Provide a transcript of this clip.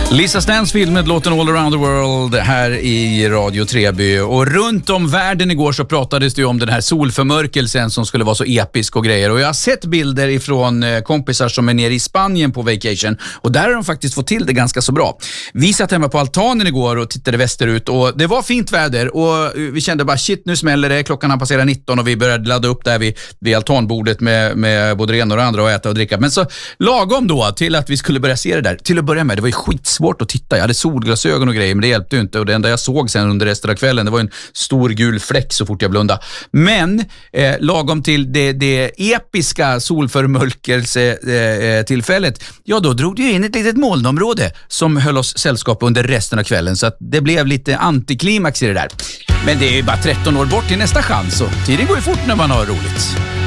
Lisa Stansfield med låten All Around the World här i Radio Treby. Och runt om världen igår så pratades det ju om den här solförmörkelsen som skulle vara så episk och grejer. Och jag har sett bilder ifrån kompisar som är nere i Spanien på vacation. Och där har de faktiskt fått till det ganska så bra. Vi satt hemma på altanen igår och tittade västerut. Och det var fint väder och vi kände bara shit, nu smäller det. Klockan har passerat 19 och vi började ladda upp där vid altanbordet med både det ena och det andra och äta och dricka. Men så lagom då till att vi skulle börja se det där. Till att börja med, det var ju svårt att titta. Jag hade solglasögon och grejer, men det hjälpte ju inte. Och det enda jag såg sen under resten av kvällen, det var en stor gul fläck så fort jag blundade. Men lagom till det episka solförmörkelse-tillfället, ja då drog det ju in ett litet molnområde som höll oss sällskap under resten av kvällen. Så att det blev lite antiklimax i det där. Men det är ju bara 13 år bort till nästa chans, så tiden går ju fort när man har roligt.